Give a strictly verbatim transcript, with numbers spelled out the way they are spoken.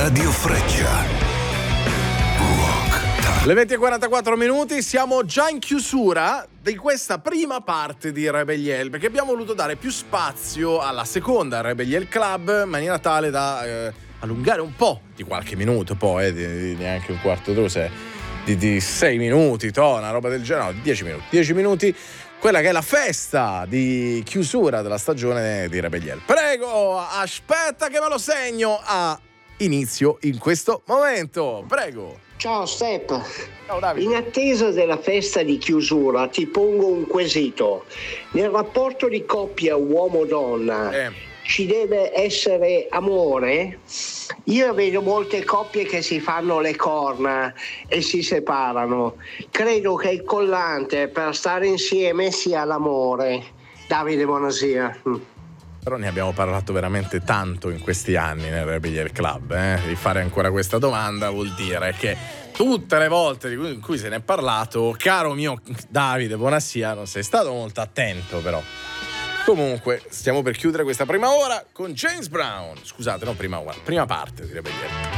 Radio Freccia. Le venti e quarantaquattro minuti, siamo già in chiusura di questa prima parte di Rebel Yell, perché abbiamo voluto dare più spazio alla seconda Rebel Yell Club in maniera tale da eh, allungare un po' di qualche minuto, poi eh, di, di neanche un quarto d'ora, se, di, di sei minuti, to, una roba del genere, no, di dieci minuti, dieci minuti, quella che è la festa di chiusura della stagione di Rebel Yell. Prego, aspetta che me lo segno a inizio in questo momento, prego. Ciao Step, Ciao Davide. In attesa della festa di chiusura ti pongo un quesito. Nel rapporto di coppia uomo-donna Eh. ci deve essere amore? Io vedo molte coppie che si fanno le corna e si separano. Credo che il collante per stare insieme sia l'amore. Davide, buonasera. Però ne abbiamo parlato veramente tanto in questi anni nel Rebel Yell Club, eh? Di fare ancora questa domanda vuol dire che tutte le volte di cui, in cui se ne è parlato, caro mio Davide, buonasera, non sei stato molto attento però. Comunque, stiamo per chiudere questa prima ora con James Brown. Scusate, non prima ora, prima parte di Rebel Yell.